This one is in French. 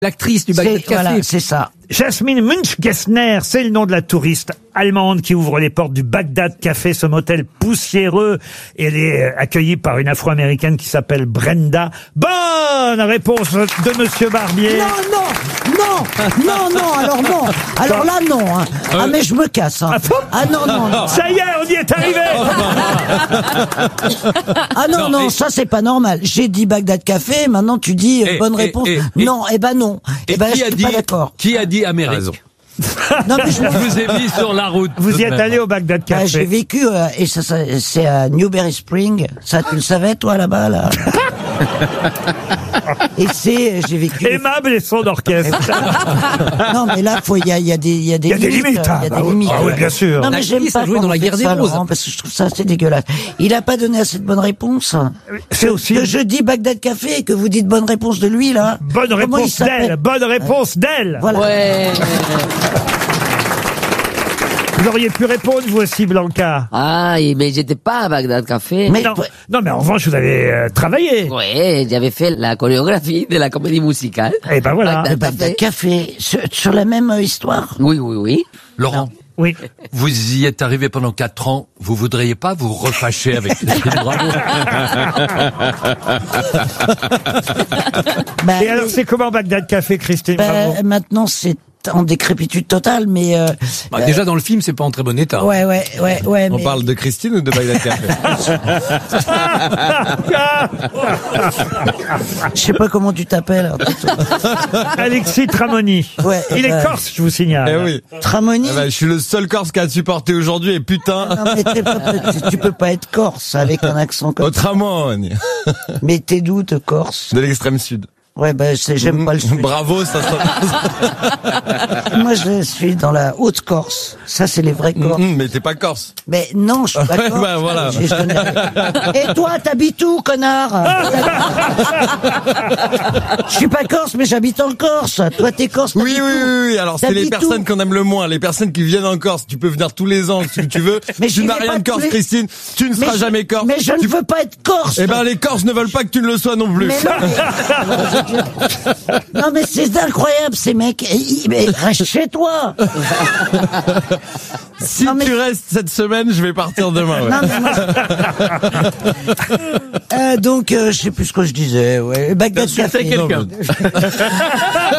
L'actrice du Bagdad Café. Voilà, c'est ça. Jasmine Münch-Gessner, c'est le nom de la touriste allemande qui ouvre les portes du Bagdad Café, ce motel poussiéreux. Et elle est accueillie par une Afro-Américaine qui s'appelle Brenda. Bonne réponse de Monsieur Barbier. Non, alors non. Alors là, non. Hein. Ah, mais je me casse. Hein. Ah non. Ça y est, on y est arrivé. Ah non, ça c'est pas normal. J'ai dit Bagdad Café, maintenant tu dis bonne réponse. Non, non. Et ben, qui a dit, pas d'accord. qui a dit Amérique? Non, mais je vous ai mis sur la route. Vous y êtes allé au Bagdad Café? J'ai vécu, et ça c'est à Newberry Spring. Ça, tu le savais, toi, là-bas, là? Et j'ai vécu. Aimable et son orchestre. Non, mais là, il y a des limites. Il y a des limites. Ah oui, bien sûr. Non, mais j'aime pas jouer dans la guerre des roses. Parce que je trouve ça assez dégueulasse. Il a pas donné assez de bonnes réponses. C'est aussi. Que je dis Bagdad Café et que vous dites bonne réponse de lui, là. Bonne réponse d'elle. Bonne réponse d'elle. Voilà. Ouais. Vous auriez pu répondre, vous aussi, Blanca. Ah, mais j'étais pas à Bagdad Café. Mais Non, mais en revanche, vous avez travaillé. Ouais, j'avais fait la chorégraphie de la comédie musicale. Et ben voilà. Bagdad Café, sur la même histoire. Oui. Laurent, Oui. vous y êtes arrivé pendant 4 ans. Vous voudriez pas vous refâcher avec Christine Bravo? Et alors, c'est comment Bagdad Café, Christine Bravo? Maintenant, c'est en décrépitude totale, mais Déjà dans le film, c'est pas en très bon état. ouais. On mais... parle de Christine ou de Bagdad Café? Je sais pas comment tu t'appelles. Alexis Tramoni. Ouais, Il est corse, je vous signale. Eh oui. Tramoni. Je suis le seul Corse qui a supporté aujourd'hui et putain. Non, mais tu peux pas être corse avec un accent comme ça. Autrement, Mais t'es d'où, de Corse? de l'extrême sud. Ouais, j'aime pas le sud. Bravo, ça Moi, je suis dans la Haute-Corse. Ça, c'est les vrais Corses. Mais t'es pas Corse. Mais non, je suis pas Corse. Bah, voilà. Et toi, t'habites où, connard? Je suis pas Corse, mais j'habite en Corse. Toi, t'es Corse. Oui. Alors, c'est les T'habites personnes où? qu'on aime le moins. Les personnes qui viennent en Corse. Tu peux venir tous les ans si tu veux. Mais tu j'y n'as vais rien pas de Corse, tous les- Christine. Tu ne seras jamais Corse. Mais je ne veux pas être Corse. Eh ben, les Corses ne veulent pas que tu ne le sois non plus. Mais non, mais c'est incroyable, ces mecs. Mais reste chez toi. Si Non, mais- tu restes cette semaine, je vais partir demain. Ouais. Non, mais donc, je sais plus ce que je disais. Ouais. Bagdad T'insultais Café. quelqu'un.